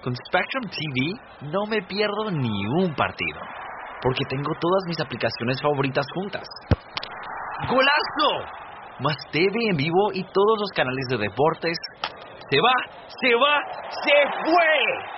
Con Spectrum TV no me pierdo ni un partido, porque tengo todas mis aplicaciones favoritas juntas. ¡Golazo! Más TV en vivo y todos los canales de deportes. ¡Se va! ¡Se va! ¡Se fue!